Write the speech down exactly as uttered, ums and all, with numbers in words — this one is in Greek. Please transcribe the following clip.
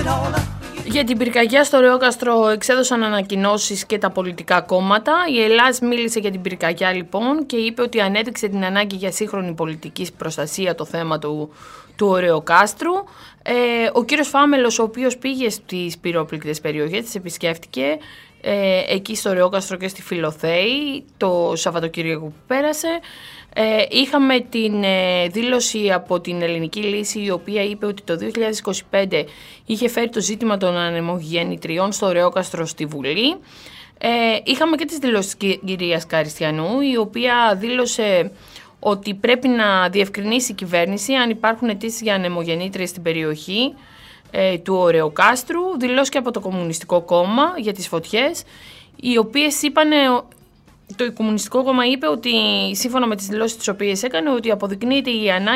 Για την πυρκαγιά στο Ρεόκαστρο εξέδωσαν ανακοινώσεις και τα πολιτικά κόμματα. Η Ελλάς μίλησε για την πυρκαγιά λοιπόν και είπε ότι ανέδειξε την ανάγκη για σύγχρονη πολιτική προστασία το θέμα του, του Ρεοκάστρου. Ε, ο κύριος Φάμελος, ο οποίος πήγε στις πυρόπληκτες περιοχές, τις επισκέφτηκε ε, εκεί στο Ρεόκαστρο και στη Φιλοθέη το Σαββατοκύριακο που πέρασε. Ε, είχαμε την ε, δήλωση από την Ελληνική Λύση, η οποία είπε ότι το δύο χιλιάδες είκοσι πέντε είχε φέρει το ζήτημα των ανεμογεννητριών στο Ρεόκαστρο στη Βουλή. Ε, είχαμε και τις δηλώσεις της κυρίας Καριστιανού, η οποία δήλωσε ότι πρέπει να διευκρινίσει η κυβέρνηση αν υπάρχουν αιτήσεις για ανεμογεννήτριες στην περιοχή ε, του Ρεοκάστρου. Δηλώσει και από το Κομμουνιστικό Κόμμα για τις φωτιές, οι οποίες είπανε... Το Κομμουνιστικό Κόμμα είπε ότι, σύμφωνα με τις δηλώσεις τις οποίες έκανε, ότι αποδεικνύεται η ανάγκη